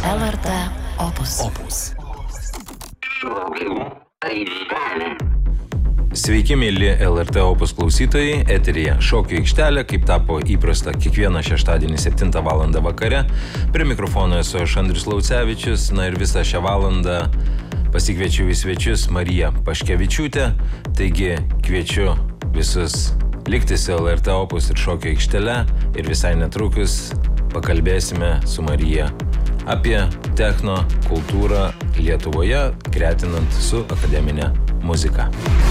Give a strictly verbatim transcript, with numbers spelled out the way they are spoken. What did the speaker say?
L R T Opus. Opus. Sveiki, mėly L R T Opus klausytojai, eteryje Šokių aikštelė, kaip tapo įprasta kiekvieną šeštadienį septintą valandą vakare. Prie mikrofono esu aš Andrius Laucevičius, na ir visą šią valandą pasikviečiu į svečius Mariją Paškevičiūtę, taigi kviečiu visus likti su L R T Opus ir Šokių aikštele ir visai netrukus pakalbėsime su Marija apie techno kultūrą Lietuvoje, gretinant su akademinė muzika.